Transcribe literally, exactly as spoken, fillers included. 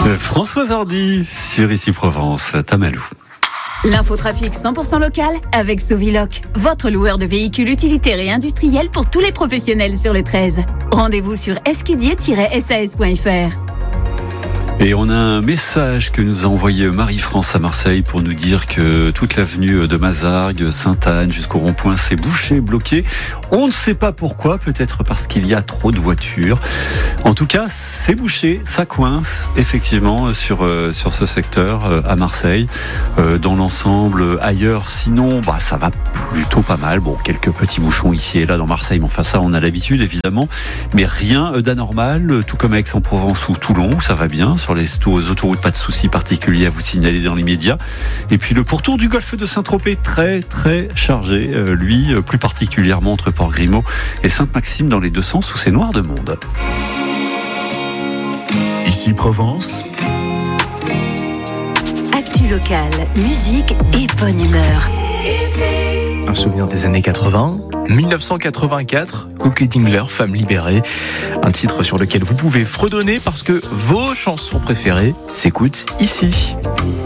Françoise Hardy sur Ici Provence, Tamalou. L'infotrafic cent pour cent local avec Soviloc, votre loueur de véhicules utilitaires et industriels pour tous les professionnels sur le treize. Rendez-vous sur escudier tiret s a s point f r. Et on a un message que nous a envoyé Marie-France à Marseille pour nous dire que toute l'avenue de Mazargues, Sainte-Anne jusqu'au rond-point s'est bouchée, bloquée. On ne sait pas pourquoi, peut-être parce qu'il y a trop de voitures. En tout cas, c'est bouché, ça coince effectivement sur euh, sur ce secteur euh, à Marseille. Euh, dans l'ensemble, ailleurs, sinon, bah ça va plutôt pas mal. Bon, quelques petits bouchons ici et là dans Marseille, mais enfin ça, on a l'habitude évidemment. Mais rien d'anormal, tout comme à Aix-en-Provence ou Toulon, où ça va bien. Sur les autoroutes, pas de soucis particuliers à vous signaler dans l'immédiat. Et puis le pourtour du golfe de Saint-Tropez, très très chargé, euh, lui, plus particulièrement entre Port-Grimaud et Sainte-Maxime dans les deux sens où c'est noir de monde. Ici Provence. Actu local, musique et bonne humeur. Un souvenir des années quatre-vingts, dix-neuf cent quatre-vingt-quatre, Cookie Dingler, Femme libérée. Un titre sur lequel vous pouvez fredonner parce que vos chansons préférées s'écoutent ici.